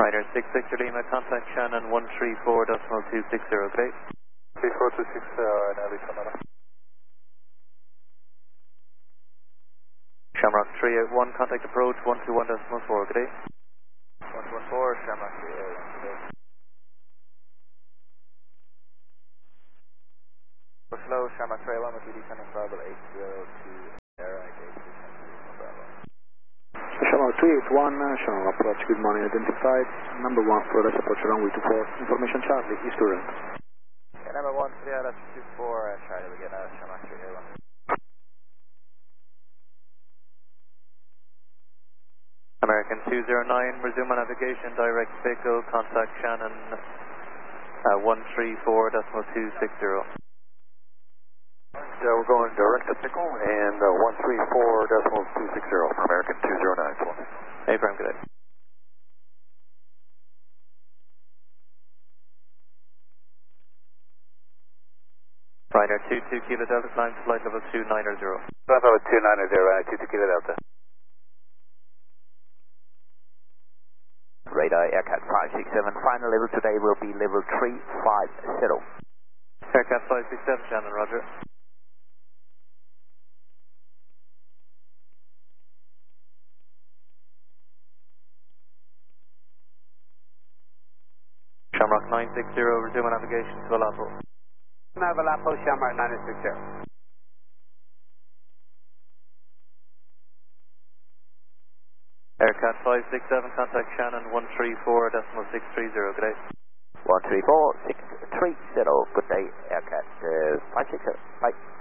Ryder 66 Lima, contact Shannon 134.260, okay? 34260, Nelly Sonata. Shamrock 381, contact approach 121.4, good day. 114, Shamrock 381, good day. Push low, Shamrock 381 with descending Bravo 802, Air gate descending Bravo. Shamrock 381, Shamrock approach, good morning, identified. Number 1 for let's approach runway 24, information Charlie, East current. Okay, number 1 for the LS 24, Charlie, we get Shamrock 381. American 209, resume on navigation, direct vehicle, contact Shannon 134.260. Yeah, we're going direct to Pickle and 134.260 for American 209. Hey, Prime, good day. Ryder 22 Kilo Delta, climb to flight level 290. Flight level 290, 22 Kilo Delta. Radar Aircat 567, final level today will be level 350. Aircat 567, Shannon, roger. Shamrock 960, resume on navigation to Alapo. Alapo, Shamrock 960. Aircat 567, contact Shannon 134.630, good day. 134.630, good day, Aircat 567, bye.